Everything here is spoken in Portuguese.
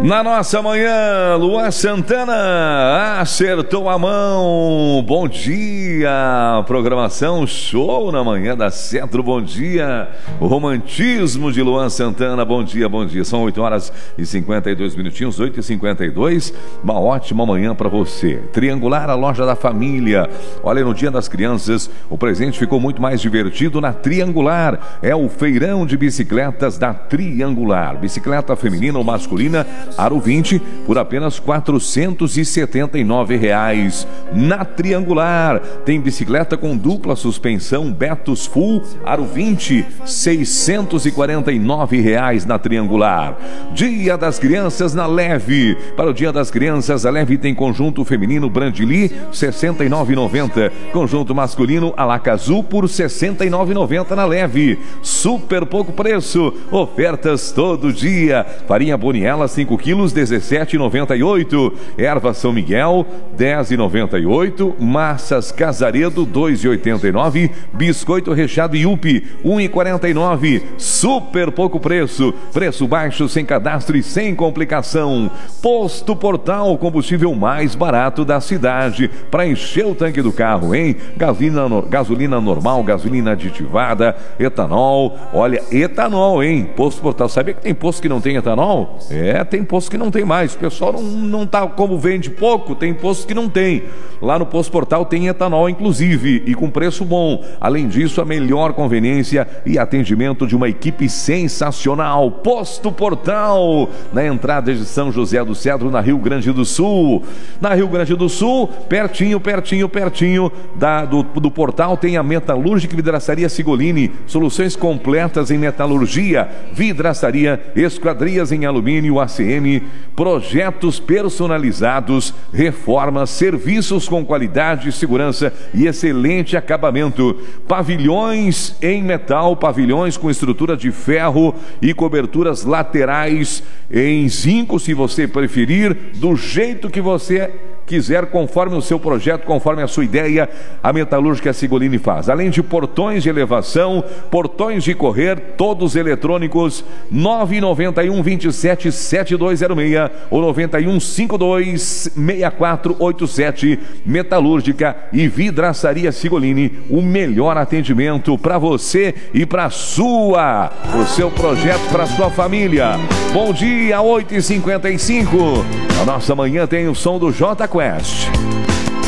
Na nossa manhã, Luan Santana acertou a mão. Bom dia, programação show na manhã da Cetro. Bom dia, o romantismo de Luan Santana. Bom dia, bom dia. São 8 horas e 52 minutinhos, 8h52. Uma ótima manhã para você. Triangular, a loja da família. Olha, no Dia das Crianças, o presente ficou muito mais divertido na Triangular. É o feirão de bicicletas da Triangular. Bicicleta feminina ou masculina, aro 20 por apenas R$ 479. Na Triangular tem bicicleta com dupla suspensão Betus Full, aro 20, R$ 649 na Triangular. Dia das Crianças na Leve. Para o Dia das Crianças, a Leve tem conjunto feminino Brandili R$ 69,90, conjunto masculino Alacazul por R$ 69,90 na Leve. Super pouco preço, ofertas todo dia. Farinha Boniela 5 quilos, R$ 17,98. Erva São Miguel, R$ 10,98. Massas Casaredo, R$ 2,89. Biscoito recheado Yupi, R$ 1,49. Super pouco preço. Preço baixo, sem cadastro e sem complicação. Posto Portal, combustível mais barato da cidade. Para encher o tanque do carro, hein? Gasolina normal, gasolina aditivada, etanol. Olha, etanol, hein? Posto Portal. Sabia que tem posto que não tem etanol? Tem posto que não tem mais. O pessoal não tá, como vende pouco, tem posto que não tem. Lá no Posto Portal tem etanol, inclusive, e com preço bom. Além disso, a melhor conveniência e atendimento de uma equipe sensacional. Posto Portal, na entrada de São José do Cedro, na Rio Grande do Sul. Na Rio Grande do Sul, pertinho do Portal, tem a Metalúrgica e Vidraçaria Sigolini. Soluções completas em metalurgia, vidraçaria, esquadrias em alumínio, ACM, projetos personalizados, reformas, serviços com qualidade, segurança e excelente acabamento. Pavilhões em metal, pavilhões com estrutura de ferro e coberturas laterais em zinco, se você preferir, do jeito que você quiser, conforme o seu projeto, conforme a sua ideia, a Metalúrgica Sigolini faz. Além de portões de elevação, portões de correr, todos eletrônicos, 991 27 7206 ou 91 52 6487. Metalúrgica e Vidraçaria Sigolini, o melhor atendimento para você e para o seu projeto, para sua família. Bom dia, 8h55. A nossa manhã tem o som do J Quest.